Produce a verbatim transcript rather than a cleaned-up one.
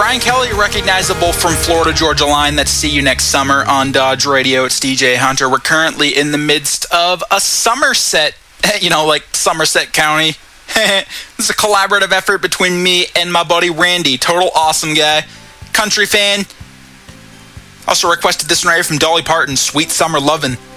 Brian Kelly, recognizable from Florida Georgia Line. That's See You Next Summer on Dodge Radio. It's D J Hunter. We're currently in the midst of a Somerset, you know, like Somerset County. This is a collaborative effort between me and my buddy Randy. Total awesome guy. Country fan. Also requested this one right here from Dolly Parton, Sweet Summer Lovin'.